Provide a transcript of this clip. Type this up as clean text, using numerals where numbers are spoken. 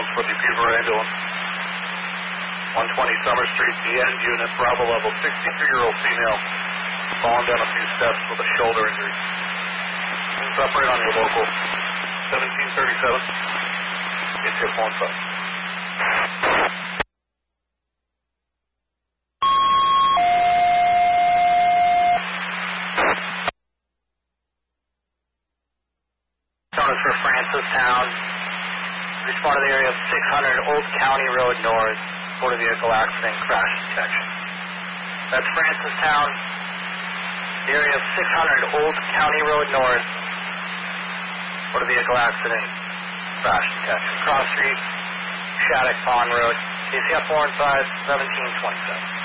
for the Beaver ambulance. 120 Summer Street, the end unit, Bravo level, 63-year-old female, fallen down a few steps with a shoulder injury. Separate on your local, 1737, it's your phone side. For Francistown, respond to the area of 600 Old County Road North, motor vehicle accident crash detection. That's Francistown, the area of 600 Old County Road North, motor vehicle accident crash detection. Cross Street, Shattuck Pond Road, KCF 4 and 5, 1727.